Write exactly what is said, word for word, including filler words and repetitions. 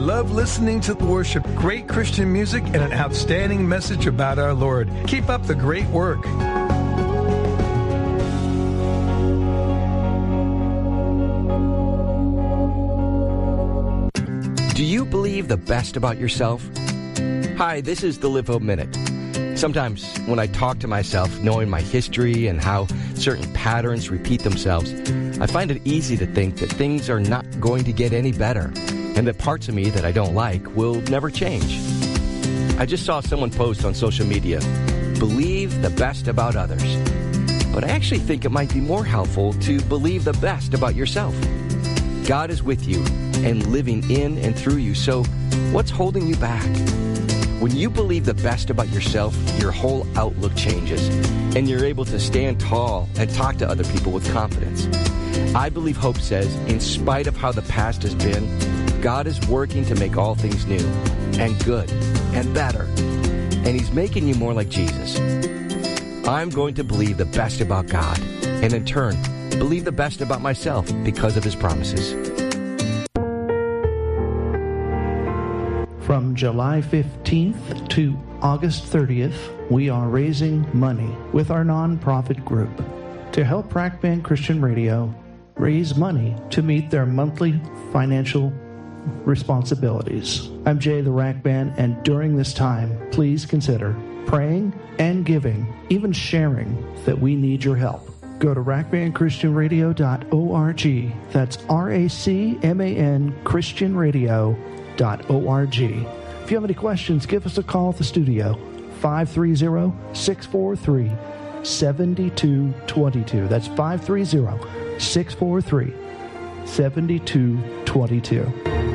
love listening to the worship, great Christian music, and an outstanding message about our Lord. Keep up the great work. Do you believe the best about yourself? Hi, this is the Live Hope Minute. Sometimes when I talk to myself, knowing my history and how certain patterns repeat themselves, I find it easy to think that things are not going to get any better and that parts of me that I don't like will never change. I just saw someone post on social media, believe the best about others. But I actually think it might be more helpful to believe the best about yourself. God is with you and living in and through you, so what's holding you back? When you believe the best about yourself, your whole outlook changes, and you're able to stand tall and talk to other people with confidence. I believe Hope says, in spite of how the past has been, God is working to make all things new and good and better, and He's making you more like Jesus. I'm going to believe the best about God, and in turn, believe the best about myself because of His promises. From July fifteenth to August thirtieth, we are raising money with our nonprofit group to help Rack Band Christian Radio raise money to meet their monthly financial responsibilities. I'm Jay the Rack Band, and during this time, please consider praying and giving, even sharing, that we need your help. Go to rack band christian radio dot org. That's R A C M A N Christian Radio dot org. If you have any questions, give us a call at the studio, five three zero, six four three, seven two two two. That's five three zero, six four three, seven two two two.